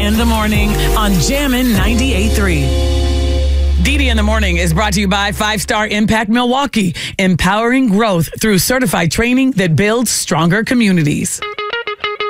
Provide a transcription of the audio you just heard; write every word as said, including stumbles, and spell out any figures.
in the morning on Jammin' ninety-eight point three. Dee in the Morning is brought to you by Five Star Impact Milwaukee, empowering growth through certified training that builds stronger communities.